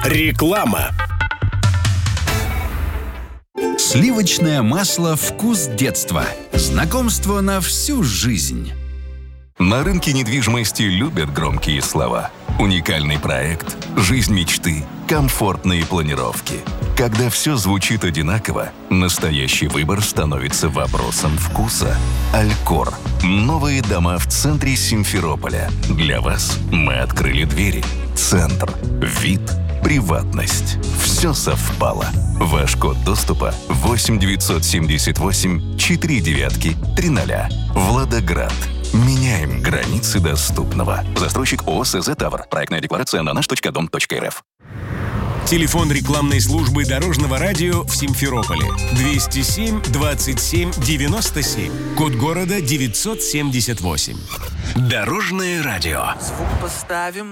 Реклама. Сливочное масло «Вкус детства». Знакомство на всю жизнь. На рынке недвижимости любят громкие слова. Уникальный проект, жизнь мечты, комфортные планировки. Когда все звучит одинаково, настоящий выбор становится вопросом вкуса. Алькор. Новые дома в центре Симферополя. Для вас мы открыли двери. Центр. Вид. Приватность. Все совпало. Ваш код доступа 8978 49 30. Владоград. Меняем границы доступного. Застройщик ООО «СЗ Тавр». Проектная декларация на наш.дом.рф. Телефон рекламной службы Дорожного радио в Симферополе 207 27 97. Код города 978. Дорожное радио. Звук поставим